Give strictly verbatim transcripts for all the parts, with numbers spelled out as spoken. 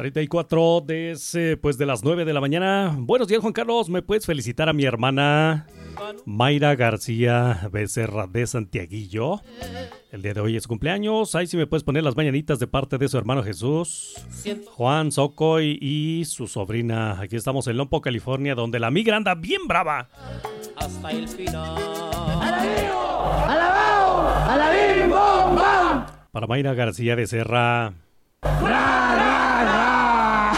treinta y cuatro de, pues de las nueve de la mañana. Buenos días, Juan Carlos. ¿Me puedes felicitar a mi hermana Mayra García Becerra de Santiaguillo? El día de hoy es su cumpleaños. Ahí sí me puedes poner las mañanitas de parte de su hermano Jesús, Juan Socoy y su sobrina. Aquí estamos en Lompo, California, donde la migra anda bien brava. Hasta el final. ¡Alabío! ¡Alabao! ¡Alabim, bom, bam! Para Mayra García Becerra. ¡Ra, ra, ra!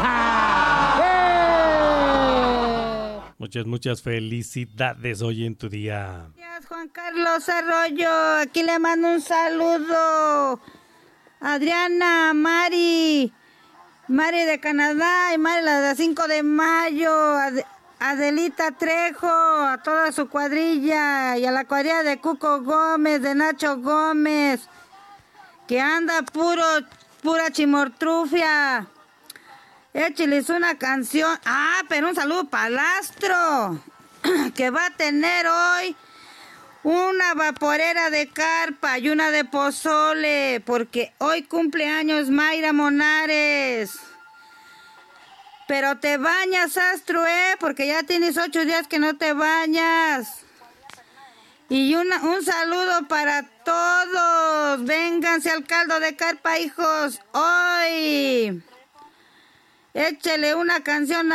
¡Eh! Muchas, muchas felicidades hoy en tu día. Gracias, Juan Carlos Arroyo. Aquí le mando un saludo. Adriana, Mari, Mari de Canadá y Mari la de cinco de mayo. Ad- Adelita Trejo, a toda su cuadrilla y a la cuadrilla de Cuco Gómez, de Nacho Gómez, que anda puro, pura chimortrufia. Écheles una canción. Ah, pero un saludo para el Astro, que va a tener hoy una vaporera de carpa y una de pozole, porque hoy cumple años Mayra Monares. Pero te bañas, Astro, ¿eh? Porque ya tienes ocho días que no te bañas. Y una, un saludo para todos. Vénganse al caldo de carpa, hijos, hoy. Échele una canción.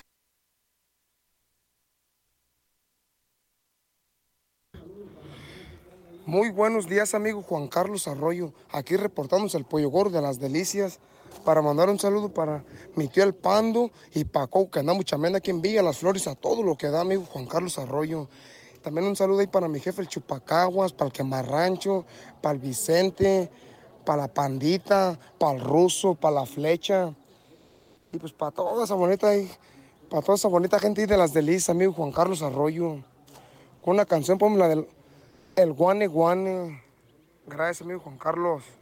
Muy buenos días, amigo Juan Carlos Arroyo. Aquí reportándose el Pollo Gordo de las Delicias para mandar un saludo para mi tío El Pando y Paco, que andamos chambeando aquí en Villa Las Flores, a todo lo que da, amigo Juan Carlos Arroyo. También un saludo ahí para mi jefe el Chupacaguas, para el Quemarrancho, para el Vicente, para la Pandita, para el Ruso, para la Flecha. Y pues para toda esa bonita ahí, para toda esa bonita gente ahí de las Delicias, amigo Juan Carlos Arroyo. Con una canción, ponme la del El Guane Guane. Gracias, amigo Juan Carlos.